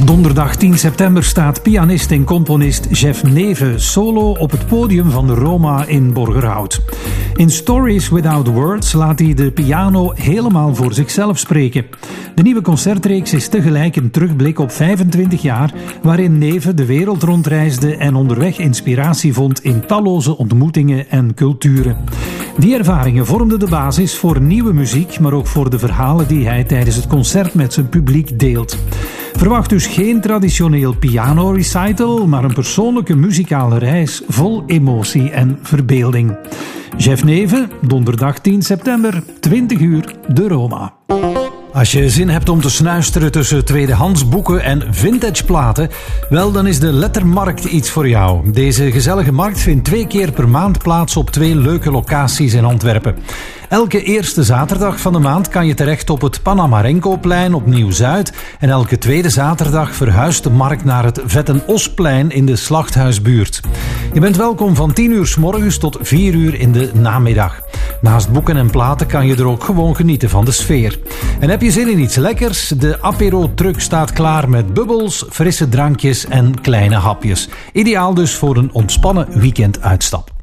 Donderdag 10 september staat pianist en componist Jeff Neve solo op het podium van de Roma in Borgerhout. In Stories Without Words laat hij de piano helemaal voor zichzelf spreken. De nieuwe concertreeks is tegelijk een terugblik op 25 jaar waarin Neve de wereld rondreisde en onderweg inspiratie vond in talloze ontmoetingen en culturen. Die ervaringen vormden de basis voor nieuwe muziek, maar ook voor de verhalen die hij tijdens het concert met zijn publiek deelt. Verwacht dus geen traditioneel piano-recital, maar een persoonlijke muzikale reis vol emotie en verbeelding. Jeff Neve, donderdag 10 september, 20 uur, de Roma. Als je zin hebt om te snuisteren tussen tweedehands boeken en vintage platen, wel, dan is de Lettermarkt iets voor jou. Deze gezellige markt vindt 2 keer per maand plaats op 2 leuke locaties in Antwerpen. Elke eerste zaterdag van de maand kan je terecht op het Panamarenko-plein op Nieuw-Zuid en elke tweede zaterdag verhuist de markt naar het Vetten Osplein in de Slachthuisbuurt. Je bent welkom van 10 uur 's morgens tot 4 uur in de namiddag. Naast boeken en platen kan je er ook gewoon genieten van de sfeer. En heb je zin in iets lekkers? De apero-truck staat klaar met bubbels, frisse drankjes en kleine hapjes. Ideaal dus voor een ontspannen weekenduitstap.